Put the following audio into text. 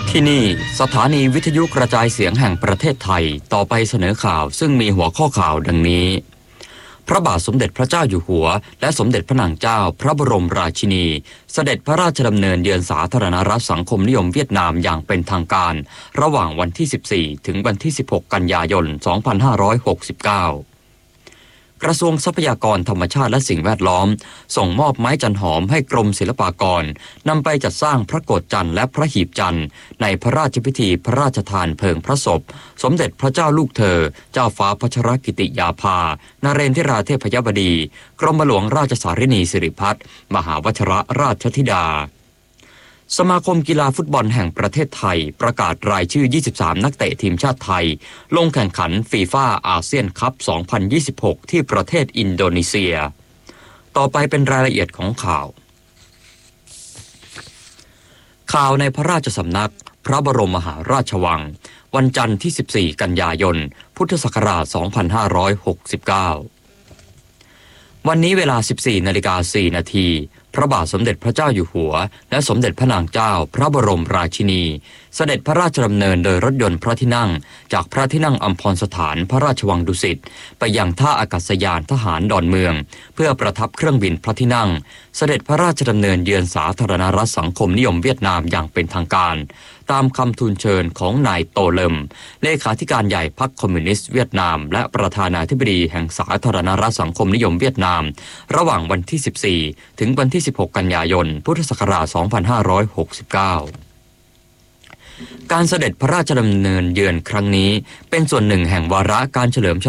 ที่นี่สถานีวิทยุกระจายเสียงแห่งประเทศไทยต่อไปเสนอข่าวซึ่งมีหัวข้อข่าวดังนี้พระบาทสมเด็จพระเจ้าอยู่หัวและสมเด็จพระนางเจ้าพระบรมราชินีเสด็จพระราชดำเนินเยือนสาธารณรัฐสังคมนิยมเวียดนามอย่างเป็นทางการระหว่างวันที่ 14 ถึงวันที่ 16 กันยายน 2569กระทรวงทรัพยากรธรรมชาติและสิ่งแวดล้อมส่งมอบไม้จันหอมให้กรมศิลปากรนำไปจัดสร้างพระโกฐจันทร์และพระหีบจันทร์ในพระราชพิธีพระราชทานเพลิงพระศพสมเด็จพระเจ้าลูกเธอเจ้าฟ้าพัชรกิติยาภานเรนทิราเทพยบดีกรมหลวงราชสารินีสิริพัฒน์มหาวชิรราชธิดาสมาคมกีฬาฟุตบอลแห่งประเทศไทยประกาศรายชื่อ 23 นักเตะทีมชาติไทยลงแข่งขันฟีฟ่าอาเซียนคัพ 2026 ที่ประเทศอินโดนีเซียต่อไปเป็นรายละเอียดของข่าวในพระราชสำนักพระบรมมหาราชวังวันจันทร์ที่ 14 กันยายน พุทธศักราช 2569 วันนี้เวลา 14:04 น.พระบาทสมเด็จพระเจ้าอยู่หัวและสมเด็จพระนางเจ้าพระบรมราชินีเสด็จพระราชดำเนินโดยรถยนต์พระที่นั่งจากพระที่นั่งอัมพรสถานพระราชวังดุสิตไปยังท่าอากาศยานทหารดอนเมืองเพื่อประทับเครื่องบินพระที่นั่งเสด็จพระราชดำเนินเยือนสาธารณรัฐสังคมนิยมเวียดนามอย่างเป็นทางการตามคำทูลเชิญของนายโตเลิมเลขาธิการใหญ่พรรคคอมมิวนิสต์เวียดนามและประธานาธิบดีแห่งสาธารณรัฐสังคมนิยมเวียดนามระหว่างวันที่ 14 ถึงวันที่ 16 กันยายน พุทธศักราช 2569 การเสด็จพระราชดำเนินเยือนครั้งนี้เป็นส่วนหนึ่งแห่งวาระการเฉลิมฉลอง